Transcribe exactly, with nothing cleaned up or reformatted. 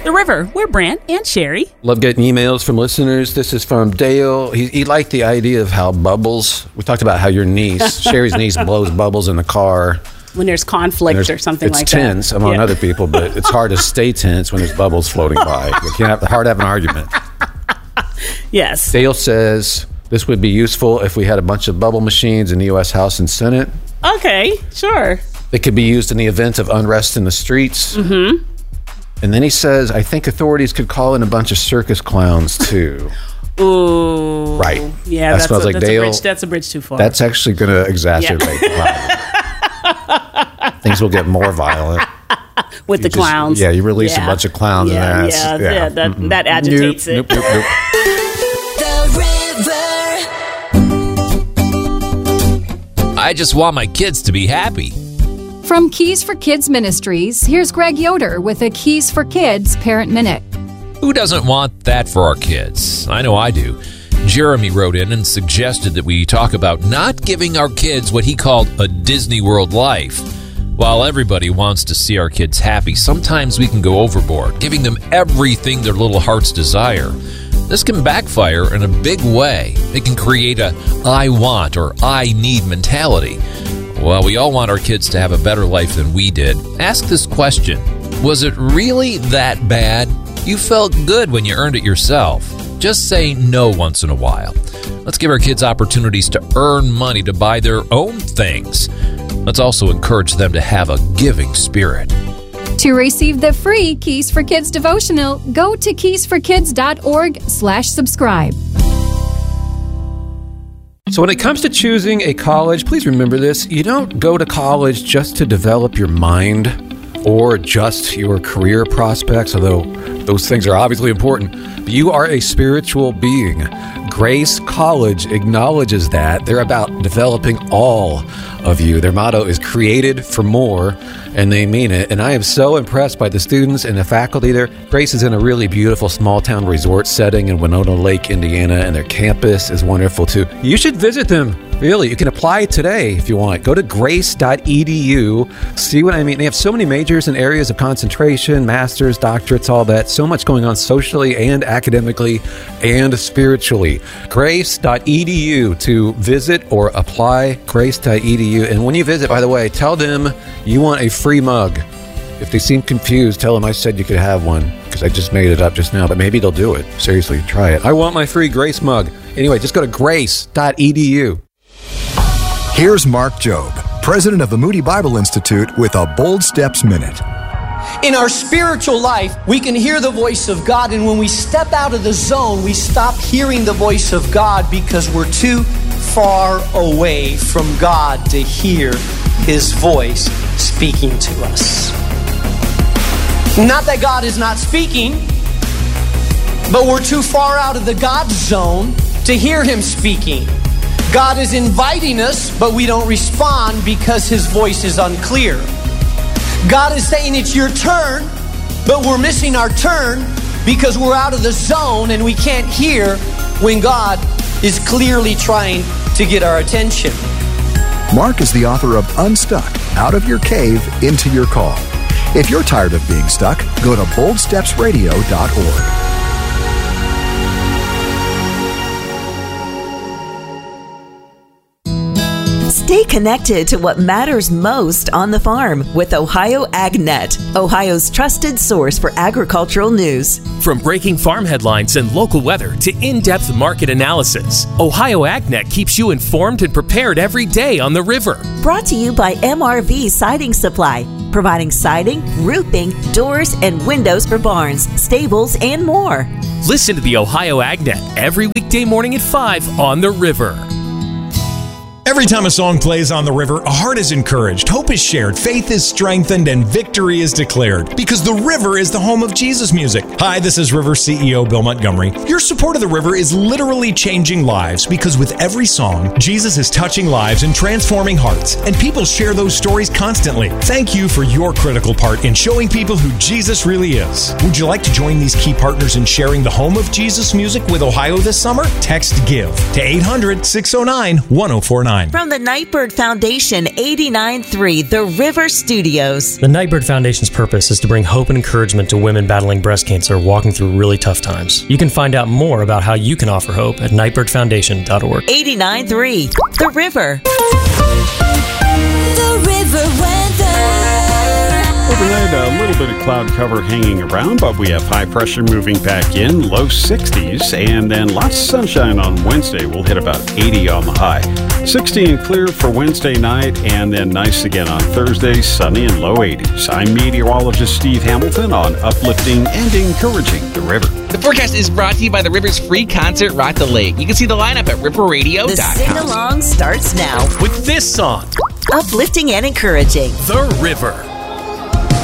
The River. We're Brant and Sherry. Love getting emails from listeners. This is from Dale. He, he liked the idea of how bubbles, we talked about how your niece, Sherry's niece, blows bubbles in the car. When there's conflict there's, or something like it's that. It's tense among yeah. other people, but it's hard to stay tense when there's bubbles floating by. You can't have, hard to have an argument. Yes. Dale says this would be useful if we had a bunch of bubble machines in the U S House and Senate. Okay, sure. They could be used in the event of unrest in the streets. Mm-hmm. And then he says, I think authorities could call in a bunch of circus clowns, too. Ooh. Right. Yeah, that that's, smells a, like that's, Dale, a bridge, that's a bridge too far. That's actually going to exacerbate yeah. the problem. Things will get more violent. With you the just, clowns. Yeah, you release yeah. a bunch of clowns. Yeah, and yeah, yeah, yeah. That, mm-hmm. that agitates nope, it. Nope, nope, nope. I just want my kids to be happy. From Keys for Kids Ministries, here's Greg Yoder with a Keys for Kids Parent Minute. Who doesn't want that for our kids? I know I do. Jeremy wrote in and suggested that we talk about not giving our kids what he called a Disney World life. While everybody wants to see our kids happy, sometimes we can go overboard, giving them everything their little hearts desire. This can backfire in a big way. It can create a I want or I need mentality. Well, we all want our kids to have a better life than we did. Ask this question. Was it really that bad? You felt good when you earned it yourself. Just say no once in a while. Let's give our kids opportunities to earn money to buy their own things. Let's also encourage them to have a giving spirit. To receive the free Keys for Kids devotional, go to keys for kids dot org slash subscribe. So when it comes to choosing a college, please remember this. You don't go to college just to develop your mind or just your career prospects, although those things are obviously important. But you are a spiritual being. Grace College acknowledges that. They're about developing all of you. Their motto is created for more, and they mean it. And I am so impressed by the students and the faculty there. Grace is in a really beautiful small-town resort setting in Winona Lake, Indiana, and their campus is wonderful, too. You should visit them. Really, you can apply today if you want. Go to grace dot e d u. See what I mean? They have so many majors and areas of concentration, masters, doctorates, all that. So much going on socially and academically and spiritually. grace dot e d u to visit or apply. grace dot e d u. And when you visit, by the way, tell them you want a free mug. If they seem confused, tell them I said you could have one because I just made it up just now, but maybe they'll do it. Seriously, try it. I want my free Grace mug. Anyway, just go to grace dot e d u. Here's Mark Jobe, president of the Moody Bible Institute, with a Bold Steps Minute. In our spiritual life, we can hear the voice of God, and when we step out of the zone, we stop hearing the voice of God because we're too far away from God to hear His voice speaking to us. Not that God is not speaking, but we're too far out of the God zone to hear Him speaking. God is inviting us, but we don't respond because His voice is unclear. God is saying it's your turn, but we're missing our turn because we're out of the zone and we can't hear when God is clearly trying to get our attention. Mark is the author of Unstuck, Out of Your Cave, Into Your Call. If you're tired of being stuck, go to bold steps radio dot org. Stay connected to what matters most on the farm with Ohio AgNet, Ohio's trusted source for agricultural news. From breaking farm headlines and local weather to in-depth market analysis, Ohio AgNet keeps you informed and prepared every day on the river. Brought to you by M R V Siding Supply, providing siding, roofing, doors, and windows for barns, stables, and more. Listen to the Ohio AgNet every weekday morning at five on the river. Every time a song plays on the river, a heart is encouraged, hope is shared, faith is strengthened, and victory is declared. Because the river is the home of Jesus music. Hi, this is River C E O Bill Montgomery. Your support of the river is literally changing lives because with every song, Jesus is touching lives and transforming hearts. And people share those stories constantly. Thank you for your critical part in showing people who Jesus really is. Would you like to join these key partners in sharing the home of Jesus music with Ohio this summer? Text GIVE to eight hundred, six oh nine, one oh four nine. nine. From the Nightbird Foundation, eighty-nine point three The River Studios. The Nightbird Foundation's purpose is to bring hope and encouragement to women battling breast cancer walking through really tough times. You can find out more about how you can offer hope at nightbird foundation dot org. eighty-nine point three The River. The River Weather. Overnight, a little bit of cloud cover hanging around, but we have high pressure moving back in, low sixties, and then lots of sunshine on Wednesday. We'll hit about eighty on the high. sixty and clear for Wednesday night, and then nice again on Thursday, sunny and low eighties. I'm meteorologist Steve Hamilton on uplifting and encouraging the river. The forecast is brought to you by the River's free concert, Rock the Lake. You can see the lineup at river radio dot com. The sing-along starts now with this song. Uplifting and encouraging. The River.